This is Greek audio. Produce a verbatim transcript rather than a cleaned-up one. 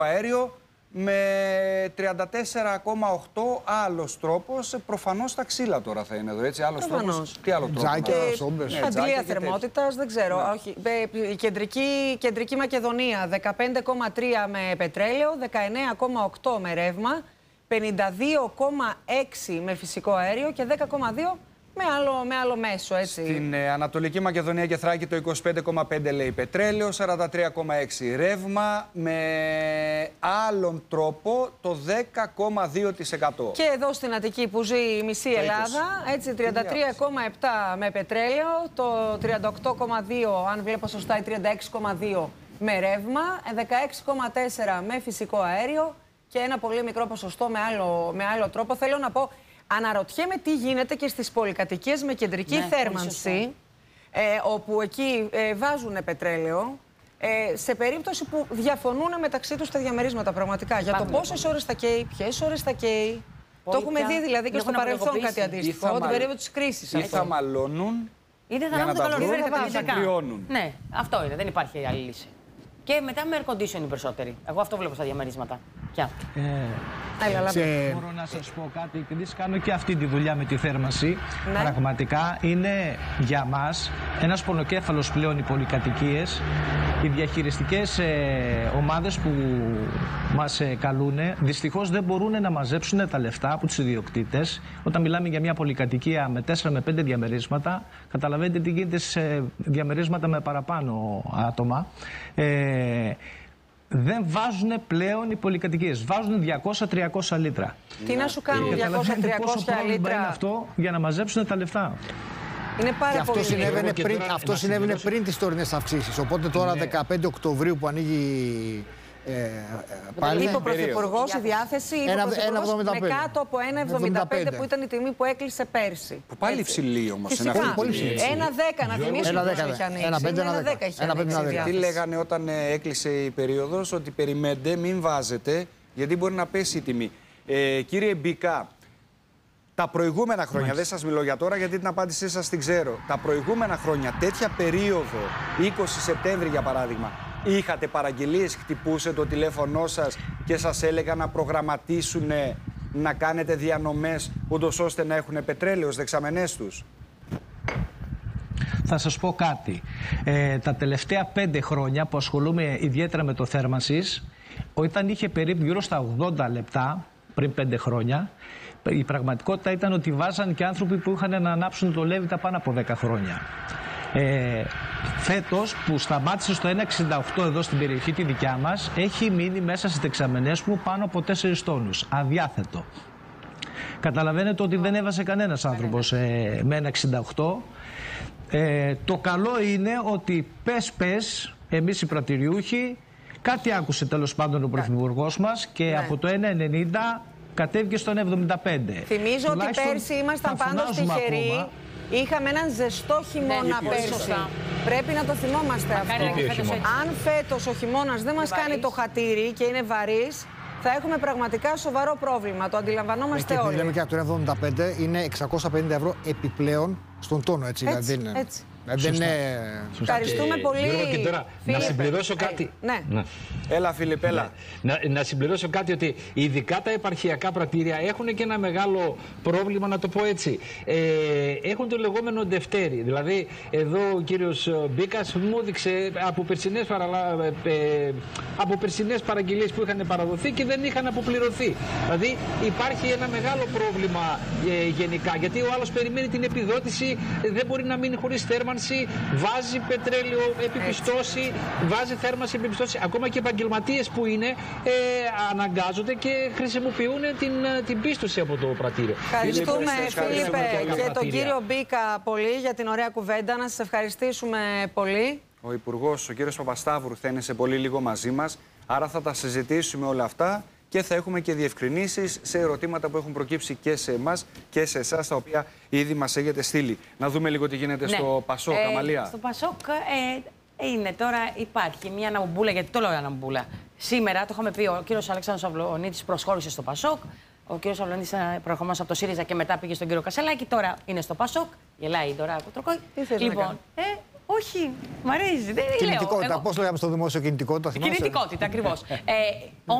αέριο με τριάντα τέσσερα κόμμα οκτώ άλλος τρόπος. Προφανώς τα ξύλα τώρα θα είναι εδώ, έτσι. Άλλος τρόπος. Τι άλλο τρόπο? Τζάκια, σόμπες. Αντλία θερμότητας, δεν ξέρω. Ναι. Όχι. Η κεντρική, κεντρική Μακεδονία δεκαπέντε κόμμα τρία με πετρέλαιο, δεκαεννέα κόμμα οκτώ με ρεύμα, πενήντα δύο κόμμα έξι με φυσικό αέριο και δέκα κόμμα δύο με άλλο, με άλλο μέσο, έτσι. Στην ε, Ανατολική Μακεδονία και Θράκη το είκοσι πέντε κόμμα πέντε λέει πετρέλαιο, σαράντα τρία κόμμα έξι ρεύμα, με άλλον τρόπο το δέκα κόμμα δύο τοις εκατό. Και εδώ στην Αττική που ζει η μισή Ελλάδα, έτσι, τριάντα τρία κόμμα επτά με πετρέλαιο, το τριάντα οκτώ κόμμα δύο, αν βλέπω σωστά, η τριάντα έξι κόμμα δύο με ρεύμα, δεκαέξι κόμμα τέσσερα με φυσικό αέριο και ένα πολύ μικρό ποσοστό με άλλο, με άλλο τρόπο. Θέλω να πω, αναρωτιέμαι τι γίνεται και στις πολυκατοικίες με κεντρική ναι, θέρμανση, ε, όπου εκεί ε, βάζουν πετρέλαιο, ε, σε περίπτωση που διαφωνούν μεταξύ τους τα διαμερίσματα πραγματικά. Για το πόσες ώρες θα καίει, ποιες ώρες θα καίει. Το έχουμε δει δηλαδή και στο παρελθόν κάτι αντίστοιχο, την περίοδο της κρίσης. Ή θα μαλώνουν, είτε θα ανάβουν το καλοριφέρ κατευθυντικά. κρυώνουν. Ναι, αυτό είναι, δεν υπάρχει άλλη λύση. Και μετά με air condition οι περισσότεροι. Εγώ αυτό βλέπω στα διαμερίσματα. Ποια. Ε, σε... Μπορώ να σας πω κάτι, επειδή κάνω και αυτή τη δουλειά με τη θέρμανση. Ναι. Πραγματικά είναι για μας ένας πονοκέφαλος πλέον οι πολυκατοικίες. Οι διαχειριστικές ε, ομάδες που μας ε, καλούν δυστυχώς δεν μπορούν να μαζέψουν τα λεφτά από τους ιδιοκτήτες. Όταν μιλάμε για μια πολυκατοικία με τέσσερα με πέντε διαμερίσματα, καταλαβαίνετε τι γίνεται σε διαμερίσματα με παραπάνω άτομα. Ε, δεν βάζουν πλέον οι πολυκατοικίες. Βάζουν διακόσια με τριακόσια λίτρα. Τι να σου κάνουν διακόσια με τριακόσια λίτρα. Είναι αυτό για να μαζέψουν τα λεφτά. Είναι πάρα και αυτό πολύ συνέβαινε πριν, τώρα, αυτό συνέβαινε πριν τις τωρινές αυξήσεις. Οπότε τώρα ναι. δεκαπέντε Οκτωβρίου που ανοίγει ε, πάλι. Είπε ο Πρωθυπουργός η διάθεση είπε ένα, ο ένα με κάτω από ένα εβδομήντα πέντε που ήταν η τιμή που έκλεισε πέρσι. Που πάλι ψηλή όμως. Φυσικά. Είναι πολύ ψηλή. ένα δέκα να θυμίσουμε πως έχει ανοίξει. Ένα πέντε, ένα δέκα. Τι λέγανε όταν έκλεισε η περίοδος, ότι περιμένετε, μην βάζετε, γιατί μπορεί να πέσει η τιμή. Ε, κύριε Μπίκα, τα προηγούμενα χρόνια, Μάλιστα. δεν σας μιλώ για τώρα γιατί την απάντησή σας την ξέρω. Τα προηγούμενα χρόνια, τέτοια περίοδο, είκοσι Σεπτέμβρη για παράδειγμα, είχατε παραγγελίες, χτυπούσε το τηλέφωνό σας και σας έλεγαν να προγραμματίσουν, να κάνετε διανομές, ούτως ώστε να έχουν πετρέλαιο στις δεξαμενές τους? Θα σας πω κάτι. Ε, τα τελευταία πέντε χρόνια που ασχολούμαι ιδιαίτερα με το θέρμανσης, όταν είχε περίπου γύρω στα ογδόντα λεπτά, πριν πέντε χρόνια, η πραγματικότητα ήταν ότι βάζαν και άνθρωποι που είχαν να ανάψουν το λέβητα πάνω από δέκα χρόνια. Ε, φέτος που σταμάτησε στο ένα εξήντα οκτώ εδώ στην περιοχή τη δικιά μας, έχει μείνει μέσα στις δεξαμενές μου πάνω από τέσσερις τόνους, αδιάθετο. Καταλαβαίνετε ότι δεν έβασε κανένας άνθρωπος ε, με ένα εξήντα οκτώ. Ε, το καλό είναι ότι πες πες εμείς οι πρατηριούχοι, κάτι άκουσε τέλος πάντων ο Πρωθυπουργός μας και ναι. από το ένα ενενήντα κατέβηκε στο ένα εβδομήντα πέντε. Θυμίζω ότι πέρσι ήμασταν πάντως τυχεροί. Ακόμα. Είχαμε έναν ζεστό χειμώνα πέρσι. Πρέπει να το θυμόμαστε αυτό. Αν φέτος ο χειμώνας δεν μας κάνει το χατήρι και είναι βαρύς, θα έχουμε πραγματικά σοβαρό πρόβλημα. Το αντιλαμβανόμαστε όλοι. Λέμε και από το ένα εβδομήντα πέντε είναι εξακόσια πενήντα ευρώ επιπλέον στον τόνο. Έτσι, έτσι, δηλαδή είναι. έτσι. Δεν είναι... Ευχαριστούμε και, πολύ. Και τώρα, να συμπληρώσω κάτι. Ε, ναι. ναι. Έλα, Φίλιππ, έλα. Ναι. Να, να συμπληρώσω κάτι ότι ειδικά τα επαρχιακά πρατήρια έχουν και ένα μεγάλο πρόβλημα, να το πω έτσι. Ε, έχουν το λεγόμενο Δευτέρι. Δηλαδή, εδώ ο κύριος Μπίκας μου έδειξε από περσινές, παραλα... ε, από περσινές παραγγελίες που είχαν παραδοθεί και δεν είχαν αποπληρωθεί. Δηλαδή, υπάρχει ένα μεγάλο πρόβλημα ε, γενικά. Γιατί ο άλλος περιμένει την επιδότηση, δεν μπορεί να μείνει χωρίς θέρμανση. Βάζει πετρέλαιο επιπιστώσει, βάζει θέρμανση επιπιστώσει. Ακόμα και επαγγελματίες που είναι ε, αναγκάζονται και χρησιμοποιούν την, την πίστοση από το πρατήριο. Ευχαριστούμε, Φίλιππε, και τον κύριο Μπίκα πολύ για την ωραία κουβέντα. Να σας ευχαριστήσουμε πολύ. Ο Υπουργός, ο κύριος Παπασταύρου, θα είναι σε πολύ λίγο μαζί μας. Άρα θα τα συζητήσουμε όλα αυτά και θα έχουμε και διευκρινήσεις σε ερωτήματα που έχουν προκύψει και σε εμάς και σε εσάς, τα οποία ήδη μας έχετε στείλει. Να δούμε λίγο τι γίνεται ναι. στο Πασόκ, ε, Αμαλία. Στο Πασόκ ε, είναι τώρα, υπάρχει μια αναμπομπούλα, γιατί το λέω αναμπομπούλα. Σήμερα, το είχαμε πει, ο κύριος Αλέξανδρος Αυλωνίτης προσχώρησε στο Πασόκ. Ο κύριος Αυλωνίτης προερχόμενος από το ΣΥΡΙΖΑ και μετά πήγε στον κύριο Κασελάκη. Τώρα είναι στο Πασόκ. Γελάει η Δωράκο Τροκόη. Τι θες λοιπόν, να ε, όχι, όχι, μ' αρέσει. Δεν Κινητικότητα. λέω. Εγώ... Πώς λέγαμε στο δημόσιο κινητικότητα, θυμάσαι? Κινητικότητα, ακριβώς. ε,